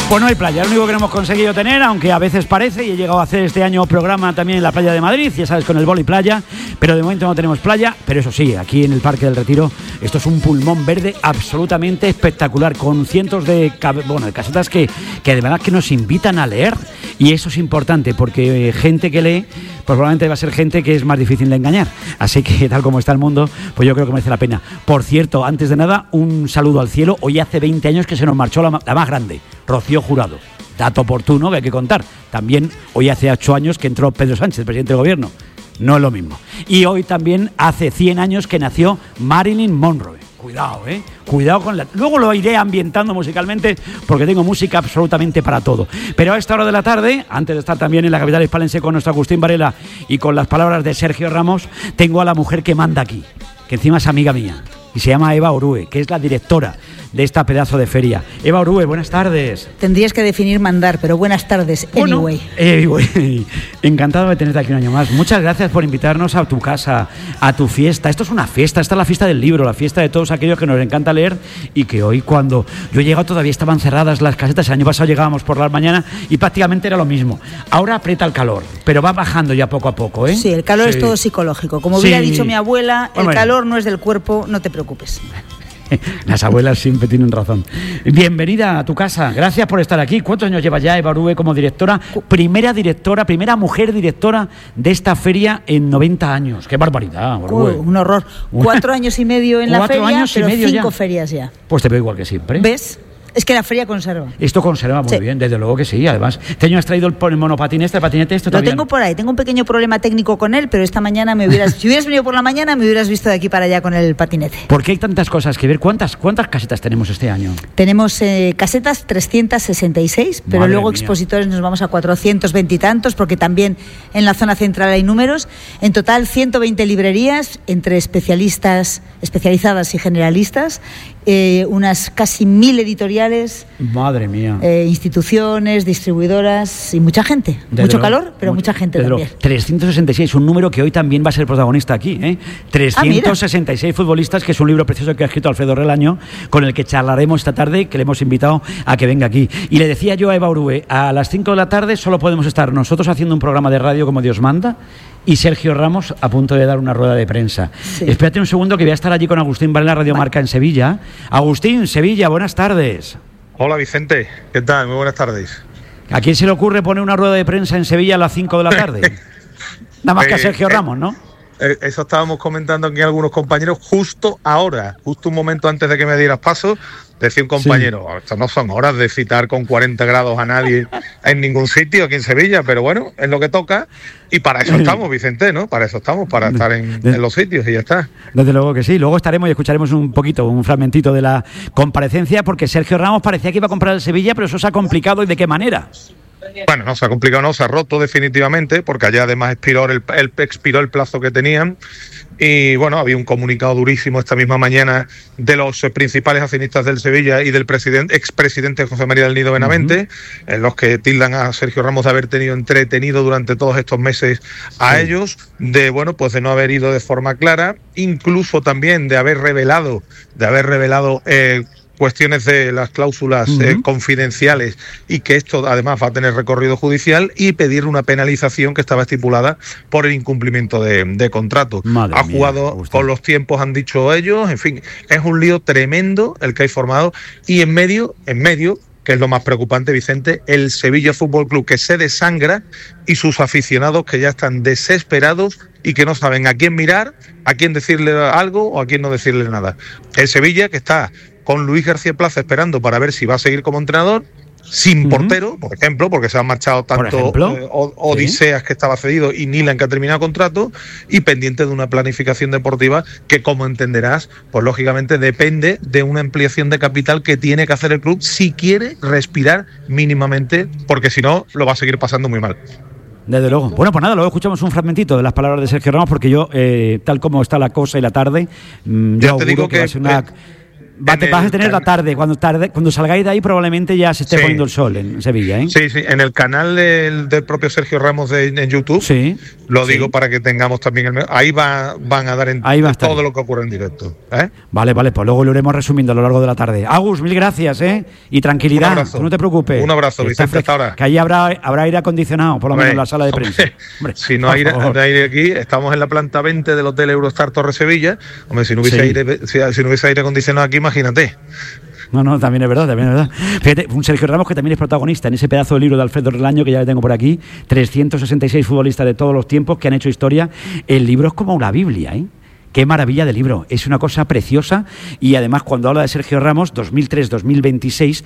Pues no hay playa, es lo único que no hemos conseguido tener, aunque a veces parece, y he llegado a hacer este año programa también en la playa de Madrid, ya sabes, con el Boli Playa, pero de momento no tenemos playa, pero eso sí, aquí en el Parque del Retiro, esto es un pulmón verde absolutamente espectacular, con cientos de casetas que de verdad que nos invitan a leer, y eso es importante, porque gente que lee, pues probablemente va a ser gente que es más difícil de engañar, así que tal como está el mundo, pues yo creo que merece la pena. Por cierto, antes de nada, un saludo al cielo, hoy hace 20 años que se nos marchó la más grande, Rocío Jurado. Dato oportuno que hay que contar. También hoy hace 8 años que entró Pedro Sánchez, el presidente del gobierno. No es lo mismo. Y hoy también hace 100 años que nació Marilyn Monroe. Cuidado, Cuidado con la... Luego lo iré ambientando musicalmente porque tengo música absolutamente para todo. Pero a esta hora de la tarde, antes de estar también en la capital hispalense con nuestro Agustín Varela y con las palabras de Sergio Ramos, tengo a la mujer que manda aquí, que encima es amiga mía. Y se llama Eva Orue, que es la directora de esta pedazo de feria. Eva Orue, buenas tardes. Tendrías que definir mandar, pero buenas tardes, anyway. Encantado de tenerte aquí un año más. Muchas gracias por invitarnos a tu casa, a tu fiesta. Esto es una fiesta, esta es la fiesta del libro, la fiesta de todos aquellos que nos encanta leer y que hoy, cuando yo he llegado, todavía estaban cerradas las casetas. El año pasado llegábamos por la mañana y prácticamente era lo mismo. Ahora aprieta el calor, pero va bajando ya poco a poco, Sí, el calor es todo psicológico. Como hubiera dicho mi abuela, el calor no es del cuerpo, no te preocupes. Las abuelas siempre tienen razón. Bienvenida a tu casa, gracias por estar aquí. ¿Cuántos años lleva ya Eva Orue como directora? Primera mujer directora de esta feria en 90 años. ¡Qué barbaridad, Orue! Un horror. 4 años y medio en la feria, pero 5 ya. Ferias ya. Pues te veo igual que siempre. ¿Ves? Es que la feria conserva. Esto conserva muy bien, desde luego que sí. Además, este año has traído el monopatín el patinete esto todavía. Lo tengo por ahí, tengo un pequeño problema técnico con él, pero esta mañana si hubieras venido por la mañana, me hubieras visto de aquí para allá con el patinete. ¿Por qué hay tantas cosas que ver? ¿Cuántas casetas tenemos este año? Tenemos casetas 366, pero Madre luego mía. Expositores nos vamos a 420 y tantos, porque también en la zona central hay números. En total, 120 librerías, entre especializadas y generalistas, unas casi 1000 editoriales. Madre mía. Instituciones, distribuidoras y mucha gente. Mucho calor, pero mucha gente también. 366, un número que hoy también va a ser protagonista aquí. 366 futbolistas, que es un libro precioso que ha escrito Alfredo Relaño, con el que charlaremos esta tarde, que le hemos invitado a que venga aquí. Y le decía yo a Eva Orue, a las 5 de la tarde solo podemos estar nosotros haciendo un programa de radio como Dios manda, y Sergio Ramos a punto de dar una rueda de prensa. Sí. Espérate un segundo, que voy a estar allí con Agustín Varela, Radio Marca en Sevilla. Agustín, Sevilla, buenas tardes. Hola Vicente, ¿qué tal? Muy buenas tardes. ¿A quién se le ocurre poner una rueda de prensa en Sevilla a las 5 de la tarde? Nada más que a Sergio Ramos, ¿no? Eso estábamos comentando aquí algunos compañeros justo ahora, justo un momento antes de que me dieras paso. Decía un compañero, Esto no son horas de citar con 40 grados a nadie en ningún sitio aquí en Sevilla, pero bueno, es lo que toca y para eso estamos, Vicente, ¿no? Para eso estamos, para estar en los sitios y ya está. Desde luego que sí, luego estaremos y escucharemos un fragmentito de la comparecencia, porque Sergio Ramos parecía que iba a comprar el Sevilla, pero eso se ha complicado. ¿Y de qué manera? Bueno, no se ha complicado, no, se ha roto definitivamente, porque allá además expiró el plazo que tenían. Y bueno, había un comunicado durísimo esta misma mañana de los principales accionistas del Sevilla y del expresidente José María del Nido Benavente, en los que tildan a Sergio Ramos de haber tenido entretenido durante todos estos meses a ellos, de no haber ido de forma clara, incluso también de haber revelado cuestiones de las cláusulas confidenciales, y que esto además va a tener recorrido judicial, y pedir una penalización que estaba estipulada por el incumplimiento de contrato. Ha jugado con los tiempos, han dicho ellos, en fin, es un lío tremendo el que hay formado, y en medio, que es lo más preocupante, Vicente, el Sevilla Fútbol Club, que se desangra, y sus aficionados que ya están desesperados y que no saben a quién mirar, a quién decirle algo o a quién no decirle nada. El Sevilla, que está con Luis García Plaza esperando para ver si va a seguir como entrenador, sin portero, por ejemplo, porque se han marchado tanto Odiseas, que estaba cedido, y Nilan, que ha terminado contrato, y pendiente de una planificación deportiva que, como entenderás, pues lógicamente depende de una ampliación de capital que tiene que hacer el club si quiere respirar mínimamente, porque si no lo va a seguir pasando muy mal. Desde luego. Bueno, pues nada, luego escuchamos un fragmentito de las palabras de Sergio Ramos, porque yo, tal como está la cosa y la tarde, yo te digo que va a ser una... vas a tener la tarde. Cuando salgáis de ahí probablemente ya se esté poniendo el sol en Sevilla, ¿eh? Sí, en el canal del propio Sergio Ramos en YouTube. Sí. Lo digo para que tengamos también ahí van a dar todo lo que ocurre en directo. Vale, pues luego lo iremos resumiendo a lo largo de la tarde. Agus, mil gracias, y tranquilidad, no te preocupes. Un abrazo, Vicente, hasta ahora. Que allí habrá aire acondicionado, por lo menos en la sala de prensa. Hombre, si no hay aire aquí, estamos en la planta 20 del Hotel Eurostar Torre Sevilla. Hombre, si no hubiese aire acondicionado aquí, imagínate. No, también es verdad. Fíjate, un Sergio Ramos que también es protagonista en ese pedazo de libro de Alfredo Relaño, que ya le tengo por aquí, 366 futbolistas de todos los tiempos que han hecho historia. El libro es como una Biblia, ¿eh? Qué maravilla de libro, es una cosa preciosa, y además cuando habla de Sergio Ramos, 2003-2026,